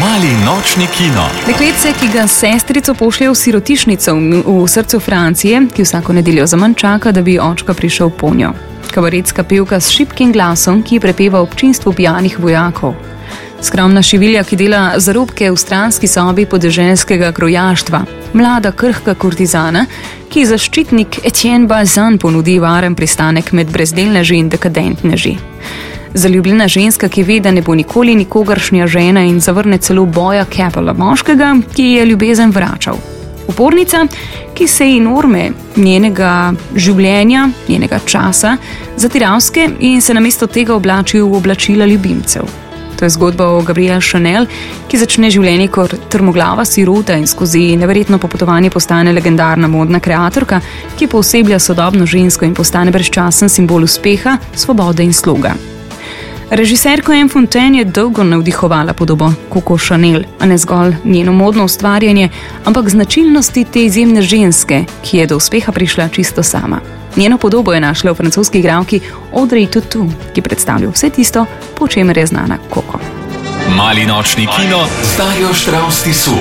Mali nočni kino. Dekletce, ki ga sestrico pošlje v sirotišnico v srcu Francije, ki vsako nedeljo zaman čaka, da bi očka prišel po njo. Kabaretska pevka s šibkim glasom, ki prepeva občinstvu pijanih vojakov. Skromna šivilja, ki dela zarobke v stranski sobi podeželskega krojaštva. Mlada krhka kurtizana, ki zaščitnik Etienne Balzan ponudi varen pristanek med brezdelneži in dekadentneži. Zaljubljena ženska, ki ve, da ne bo nikoli nikogaršnja žena in zavrne celo Boja Capella, moškega, ki je ljubezen vračal. Upornica, ki se ji norme njenega življenja, njenega časa, zatiralske in se namesto tega oblači v oblačila ljubimcev. To je zgodba o Gabrielle Chanel, ki začne življenje kot trmoglava sirota in skozi neverjetno popotovanje postane legendarna modna kreatorka, ki pooseblja sodobno žensko in postane brezčasen simbol uspeha, svobode in sloga. Režiserko M. Fontaine je dolgo navdihovala podobo Coco Chanel, a ne zgolj njeno modno ustvarjanje, ampak značilnosti te izjemne ženske, ki je do uspeha prišla čisto sama. Njeno podobo je našla v francoski igralki Audrey Tautou, ki predstavlja vse tisto, po čemer je znana Coco. Mali nočni kino z Darjo Štravs Tisu.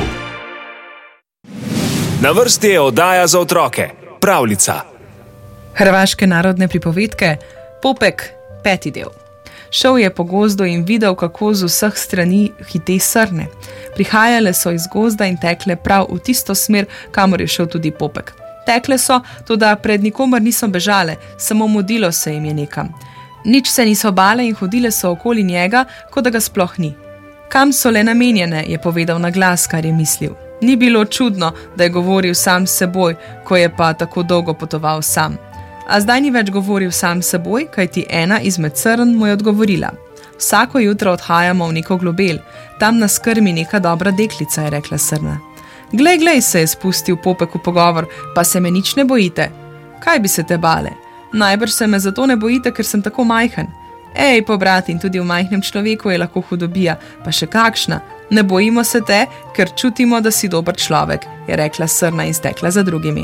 Na vrsti je oddaja za otroke, pravljica. Hrvaške narodne pripovedke, Popek, 5. del. Šel je po gozdu in videl, kako z vseh strani hite srne. Prihajale so iz gozda in tekle prav v tisto smer, kamor je šel tudi Popek. Tekle so, toda pred nikomer niso bežale, samo mudilo se jim je nekam. Nič se niso bale in hodile so okoli njega, kot da ga sploh ni. Kam so le namenjene, je povedal na glas, kar je mislil. Ni bilo čudno, da je govoril sam s seboj, ko je pa tako dolgo potoval sam. A zdaj ni več govoril sam s seboj, kajti ena izmed srn mu je odgovorila. Vsako jutro odhajamo v neko globel, tam nas krmi neka dobra deklica, je rekla srna. Glej, se je spustil Popek v pogovor, pa se me nič ne bojite. Kaj bi se te bale? Najbrž se me zato ne bojite, ker sem tako majhen. Ej, pobrat, in tudi v majhnem človeku je lahko hudobija, pa še kakšna. Ne bojimo se te, ker čutimo, da si dober človek, je rekla srna in stekla za drugimi.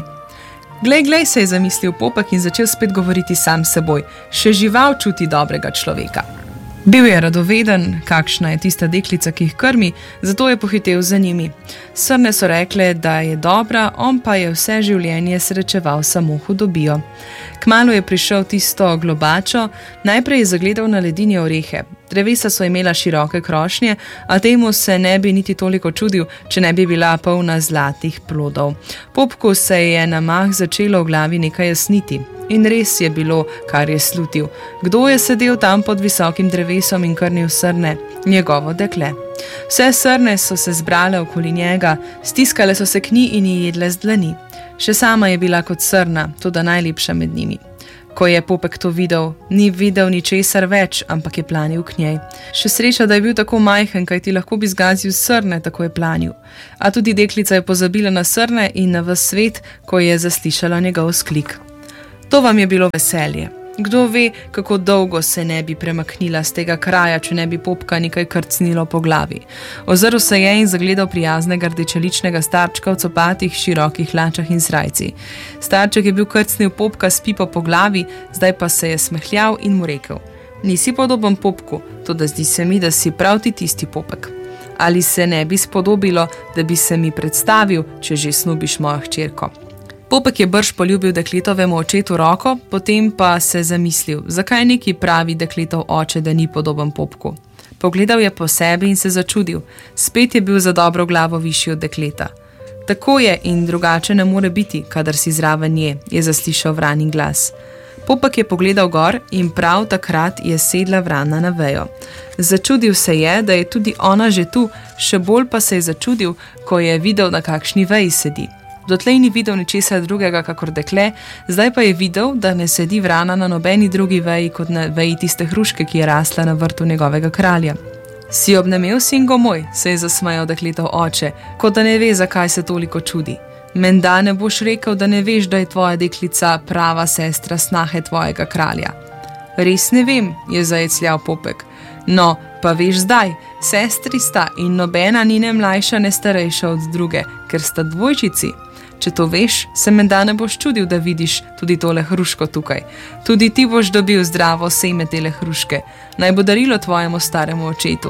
Glej, se je zamislil Popek in začel spet govoriti sam s seboj. Še žival čuti dobrega človeka. Bil je radoveden, kakšna je tista deklica, ki jih krmi, zato je pohitel za njimi. Srne so rekle, da je dobra, on pa je vse življenje srečeval samo hudobijo. Kmalu je prišel tisto globačo, najprej je zagledal na ledini orehe. Drevesa so imela široke krošnje, a temu se ne bi niti toliko čudil, če ne bi bila polna zlatih plodov. Popku se je na mah začelo v glavi nekaj jasniti. In res je bilo, kar je slutil. Kdo je sedel tam pod visokim drevesom in krnil srne? Njegovo dekle. Vse srne so se zbrale okoli njega, stiskale so se k njej in ji jedle z dlani. Še sama je bila kot srna, toda najlepša med njimi. Ko je Popek to videl, ni videl ničesar več, ampak je planil k njej. Še sreča, da je bil tako majhen, kajti lahko bi zgazil srne, tako je planil. A tudi deklica je pozabila na srne in na ves svet, ko je zaslišala njegov sklik. To vam je bilo veselje. Kdo ve, kako dolgo se ne bi premaknila z tega kraja, če ne bi Popka nekaj krcnilo po glavi. Ozrl se je in zagledal prijaznega rdečeličnega starčka v copatih, širokih hlačah in srajci. Starček je bil krcnil Popka s pipo po glavi, zdaj pa se je smehljal in mu rekel: Nisi podoben Popku, toda zdi se mi, da si prav ti tisti Popek. Ali se ne bi spodobilo, da bi se mi predstavil, če že snubiš mojo hčerko? Popek je brž poljubil dekletovemu očetu roko, potem pa se zamislil, zakaj neki pravi dekletov oče, da ni podoben Popku. Pogledal je po sebi in se začudil, spet je bil za dobro glavo višji od dekleta. Tako je in drugače ne more biti, kadar si zraven nje, je zaslišal vranin glas. Popek je pogledal gor in prav takrat je sedla vrana na vejo. Začudil se je, da je tudi ona že tu, še bolj pa se je začudil, ko je videl, na kakšni veji sedi. Dotlej ni videl ničesar drugega kakor dekle, zdaj pa je videl, da ne sedi vrana na nobeni drugi veji kot na veji tiste hruške, ki je rasla na vrtu njegovega kralja. Si obnemel, singo moj, se je zasmejal dekletov oče, kot da ne ve, zakaj se toliko čudi. Menda ne boš rekel, da ne veš, da je tvoja deklica prava sestra snahe tvojega kralja. Res ne vem, je zajecljal Popek. No, pa veš zdaj, sestri sta in nobena ni ne mlajša ne starejša od druge, ker sta dvojčici. Če to veš, se menda ne boš čudil, da vidiš tudi tole hruško tukaj. Tudi ti boš dobil zdravo seme tele hruške. Naj bo darilo tvojemu staremu očetu.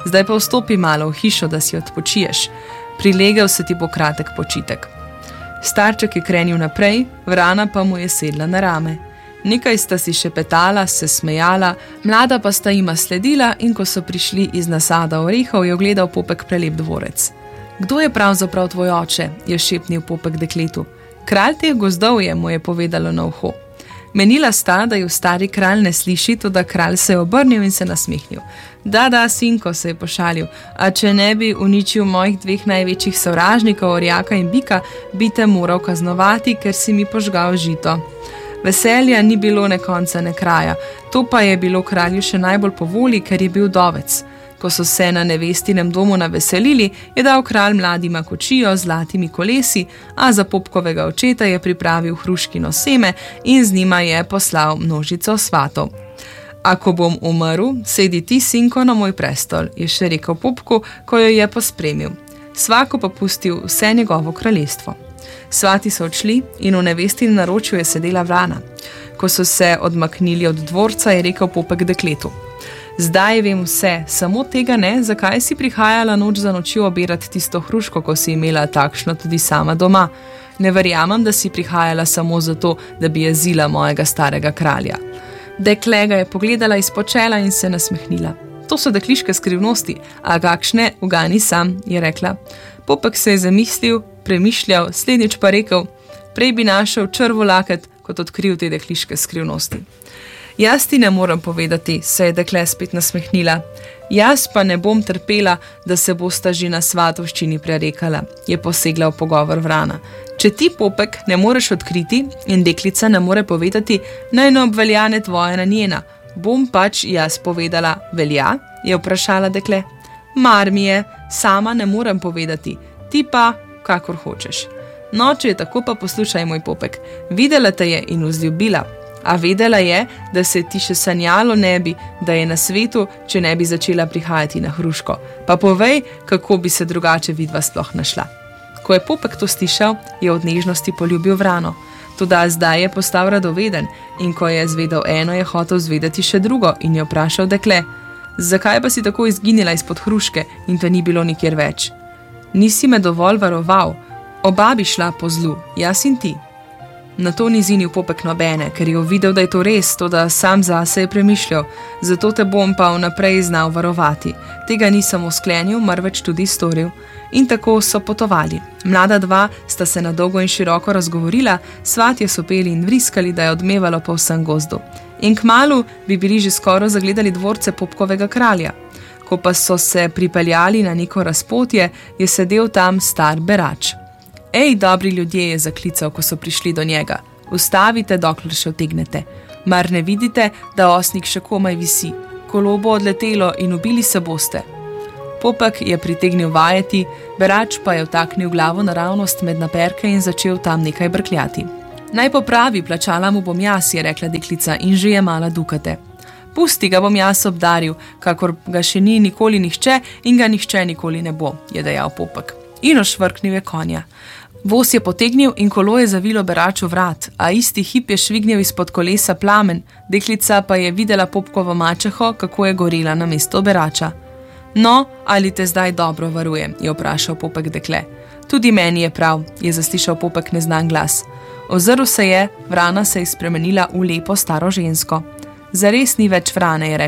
Zdaj pa vstopi malo v hišo, da si odpočiješ. Prilegel se ti bo kratek počitek. Starček je krenil naprej, Vrana pa mu je sedla na rame. Nekaj sta si šepetala, se smejala, mlada pa sta jima sledila in ko so prišli iz nasada orehov, je ogledal Popek prelep dvorec. Kdo je pravzaprav tvoj oče, je šepnil Popek dekletu. Kralj teh gozdov je, mu je povedalo na uho. Menila sta, da ju stari kralj ne sliši, toda kralj se je obrnil in se nasmehnil. Da, sinko, se je pošalil, a če ne bi uničil mojih 2 največjih sovražnikov, orjaka in bika, bi te moral kaznovati, ker si mi požgal žito. Veselja ni bilo ne konca ne kraja, to pa je bilo kralju še najbolj po volji, ker je bil dovec. Ko so se na nevestinem domu naveselili, je dal kralj mladima kočijo z zlatimi kolesi, a za Popkovega očeta je pripravil hruškino seme in z njima je poslal množico svatov. Ako bom umrl, sedi ti, sinko, na moj prestol, je še rekel Popku, ko jo je pospremil. Svako pa pustil vse njegovo kraljestvo. Svati so odšli in v nevestinem naročju je sedela Vrana. Ko so se odmaknili od dvorca, je rekel Popek dekletu. Zdaj vem vse, samo tega ne, zakaj si prihajala noč za nočjo obirati tisto hruško, ko si imela takšno tudi sama doma. Ne verjamem, da si prihajala samo zato, da bi jezila mojega starega kralja. Dekle ga je pogledala izpod čela in se nasmehnila. To so dekliške skrivnosti, a kakšne, ugani sam, je rekla. Popek se je zamislil, premišljal, slednjič pa rekel, prej bi našel črvo laket, kot odkril te dekliške skrivnosti. Jaz ti ne morem povedati, se je dekle spet nasmehnila. Jaz pa ne bom trpela, da se bosta že na svatovščini prerekala, je posegla v pogovor Vrana. Če ti, Popek, ne moreš odkriti in deklica ne more povedati, naj ne obveljane tvoje na njena. Bom pač jaz povedala, velja, je vprašala dekle. Mar mi je, sama ne morem povedati, ti pa, kakor hočeš. No, če je tako, pa poslušaj, moj Popek, videla te je in vzljubila. A vedela je, da se ti še sanjalo ne bi, da je na svetu, če ne bi začela prihajati na hruško. Pa povej, kako bi se drugače vidva sploh našla. Ko je Popek to slišal, je od nežnosti poljubil Vrano. Toda zdaj je postal radoveden in ko je zvedel eno, je hotel zvedeti še drugo in je vprašal dekle, zakaj pa si tako izginila izpod hruške in te ni bilo nikjer več? Nisi me dovolj varoval, oba bi šla po zlu, jaz in ti. Na to ni zinil Popek nobene, ker je videl, da je to res, toda sam zase je premišljal, zato te bom pa vnaprej znal varovati. Tega ni samo sklenil, marveč tudi storil. In tako so potovali. Mlada dva sta se na dolgo in široko razgovorila, svatje so peli in vriskali, da je odmevalo po vsem gozdu. In kmalu bi bili že skoraj zagledali dvorce Popkovega kralja. Ko pa so se pripeljali na neko razpotje, je sedel tam star berač. Ej, dobri ljudje, je zaklical, ko so prišli do njega. Ustavite, dokler še otegnete. Mar ne vidite, da osnik še komaj visi? Kolo bo odletelo in ubili se boste. Popek je pritegnil vajeti, berač pa je vtaknil glavo naravnost med naperke in začel tam nekaj brkljati. Naj popravi, plačala mu bom jaz, je rekla deklica in že je mala dukate. Pusti, ga bom jaz obdaril, kakor ga še ni nikoli nihče in ga nihče nikoli ne bo, je dejal Popek. In ošvrknil je konja. Voz je potegnil in kolo je zavilo beraču vrat, a isti hip je švignil izpod kolesa plamen, deklica pa je videla Popkovo mačeho, kako je gorela na mesto berača. No, ali te zdaj dobro varujem, je vprašal Popek dekle. Tudi meni je prav, je zaslišal Popek neznan glas. Ozrl se je, Vrana se je spremenila v lepo staro žensko. Zares ni več Vrane, je rekla.